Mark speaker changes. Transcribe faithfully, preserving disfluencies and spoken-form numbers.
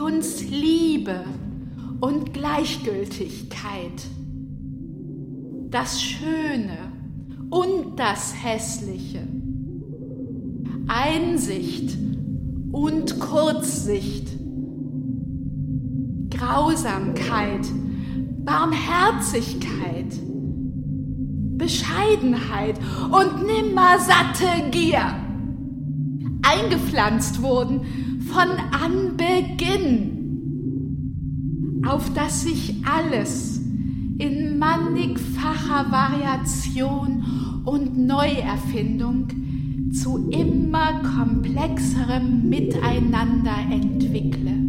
Speaker 1: uns Liebe und Gleichgültigkeit, das Schöne und das Hässliche, Einsicht und Kurzsicht, Grausamkeit, Barmherzigkeit, Bescheidenheit und nimmersatte Gier, eingepflanzt wurden von Anbeginn, auf dass sich alles in mannigfacher Variation und Neuerfindung zu immer komplexerem Miteinander entwickle.